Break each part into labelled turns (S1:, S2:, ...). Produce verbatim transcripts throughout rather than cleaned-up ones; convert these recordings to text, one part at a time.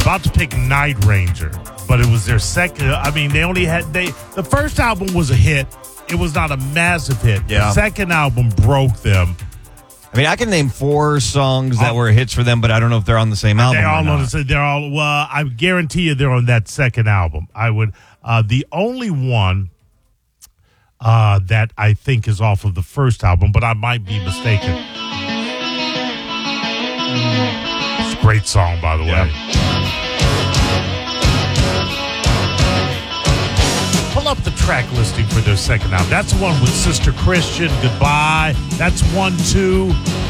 S1: about to pick Night Ranger, but it was their second. I mean, they only had they. The first album was a hit. It was not a massive hit.
S2: Yeah.
S1: The second album broke them.
S2: I mean, I can name four songs that were hits for them, but I don't know if they're on the same album.
S1: They're
S2: or
S1: all
S2: not.
S1: on the, They're all. Well, I guarantee you, they're on that second album. I would. Uh, the only one uh, that I think is off of the first album, but I might be mistaken. It's a great song, by the
S2: Yeah.
S1: way. Pull up the track listing for their second album. That's the one with Sister Christian, Goodbye. That's one, two.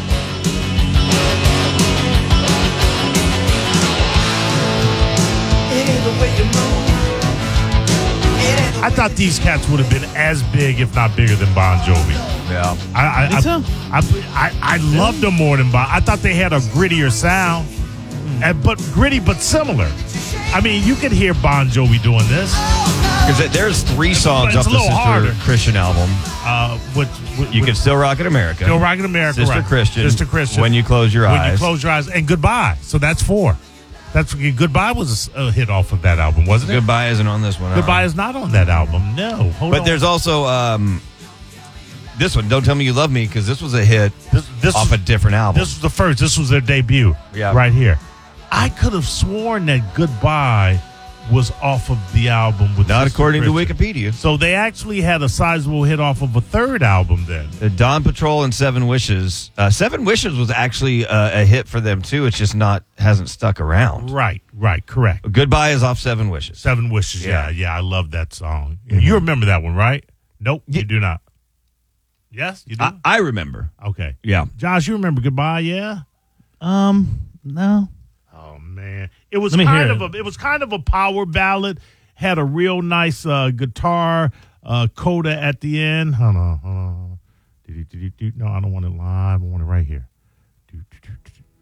S1: I thought these cats would have been as big, if not bigger, than Bon Jovi.
S2: Yeah.
S1: I I,
S3: Think so?
S1: I, I, I, I loved them more than Bon. I thought they had a grittier sound, and, but gritty but similar. I mean, you could hear Bon Jovi doing this.
S2: Because there's three songs
S1: It's
S2: off
S1: a
S2: the
S1: little
S2: Sister
S1: harder.
S2: Christian album.
S1: Uh, with, with,
S2: You
S1: with
S2: Can Still Rock in America.
S1: Still Rockin' America,
S2: Sister
S1: right.
S2: Christian.
S1: Sister Christian.
S2: When You Close Your
S1: when
S2: Eyes.
S1: you close your eyes, and Goodbye. So that's four. That's Goodbye was a, a hit off of that album, wasn't it?
S2: Goodbye isn't on this one.
S1: Goodbye
S2: uh-uh.
S1: is not on that album. No, hold
S2: But
S1: on.
S2: there's also um, this one, Don't Tell Me You Love Me, because this was a hit
S1: this, this
S2: off
S1: was,
S2: a different album.
S1: This was the first. This was their debut.
S2: Yeah.
S1: Right here. I could have sworn that Goodbye was off of the album with
S2: Not
S1: Sister
S2: according to
S1: Christian.
S2: Wikipedia.
S1: So they actually had a sizable hit off of a third album then.
S2: The Dawn Patrol and Seven Wishes. Uh, Seven Wishes was actually uh, a hit for them too. It's just not hasn't stuck around.
S1: Right, right, correct.
S2: Goodbye is off Seven Wishes.
S1: Seven Wishes. Yeah,
S2: Yeah.
S1: yeah, I love that song. You remember that one, right? Nope, you do not. Yes, you do.
S2: I, I remember.
S1: Okay.
S2: Yeah.
S1: Josh, you remember Goodbye? Yeah.
S3: Um, no.
S1: Oh man, it was
S3: Let me
S1: kind
S3: hear
S1: of
S3: it.
S1: a it was kind of a power ballad. Had a real nice uh, guitar uh, coda at the end. Hold on, hold on. Do-do-do-do-do. No, I don't want it live. I want it right here. Do-do-do-do-do.